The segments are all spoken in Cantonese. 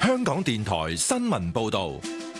香港電台新聞報道。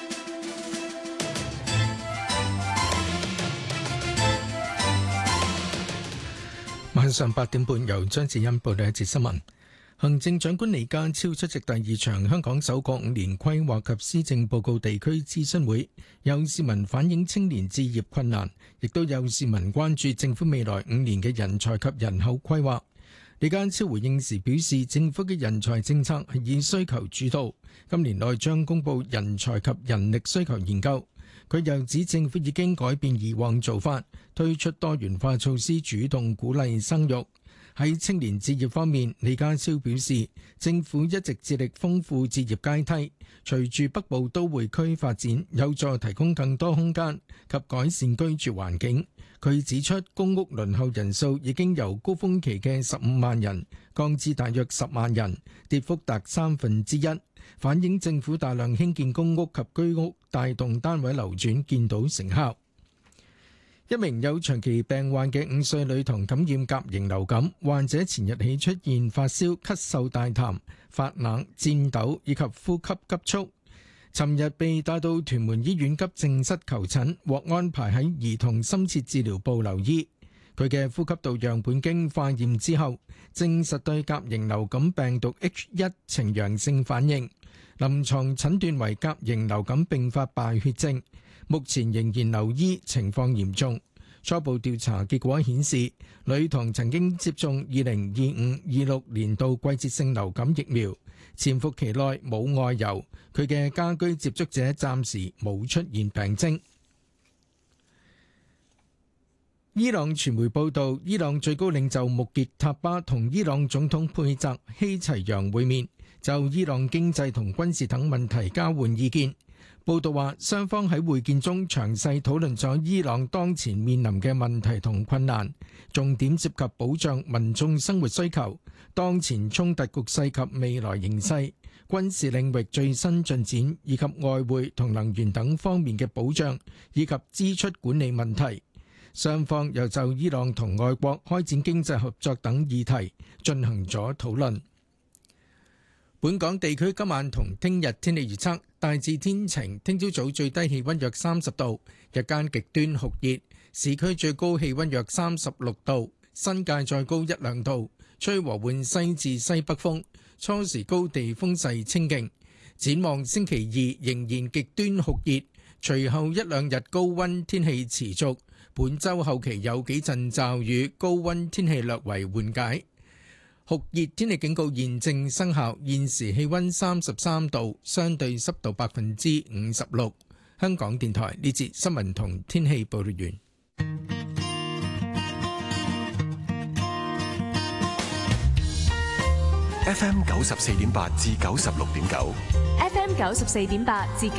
晚上8點半，由張智欣報道一節新聞。行政長官李家超出席第2場香港首個5年規劃及施政報告地區諮詢會，有市民反映青年置業困難，亦都有市民關注政府未來5年嘅人才及人口規劃。李家超回應時表示，政府嘅人才政策係以需求主導，今年內將公布人才及人力需求研究。佢又指政府已經改變以往做法，推出多元化措施，主動鼓勵生育。喺青年置業方面，李家超表示，政府一直致力豐富置業階梯，隨住北部都會區發展，有助提供更多空間及改善居住環境。佢指出，公屋輪候人數已經由高峰期嘅15萬人降至大約10萬人，跌幅達1/3，反映政府大量興建公屋及居屋，帶動單位流轉，見到成效。一名有長期病患嘅5歲女童感染甲型流感，患者前日起出現發燒、咳嗽、大痰、發冷、顫抖以及呼吸急促。尋日被帶到屯門醫院急症室求診，獲安排喺兒童深切治療部留醫。佢嘅呼吸道樣本經化驗之後，證實對甲型流感病毒 H1 呈陽性反應，臨床診斷為甲型流感併發敗血症，目前仍然留醫，情況嚴重。初步調查結果顯示，女童曾經接種2025-26年度季節性流感疫苗，潛伏期內冇外遊，佢嘅家居接觸者暫時冇出現病徵。伊朗傳媒報道，伊朗最高領袖穆傑塔巴同伊朗總統佩澤希齊揚會面，就伊朗經濟同軍事等問題交換意見。報道話，雙方喺會見中詳細討論咗伊朗當前面臨嘅問題同困難，重點涉及保障民眾生活需求、當前衝突局勢及未來形勢、軍事領域最新進展，以及外匯同能源等方面嘅保障以及支出管理問題。雙方又就伊朗同外國開展經濟合作等議題進行咗討論。本港地區今晚同聽日天氣預測，大致天晴，聽朝早最低氣溫約30度，日間極端酷熱，市區最高氣溫約36度，新界再高1-2度，吹和緩西至西北風，初時高地風勢清勁。展望星期2仍然極端酷熱，隨後1-2日高溫天氣持續，本週後期有幾陣驟雨，高溫天氣略為緩解。酷熱天氣警告現正生效，現時氣溫33度，相對濕度56%。香港電台呢節新聞同天氣報道完。 FM 94.8至96.9，FM 94.8至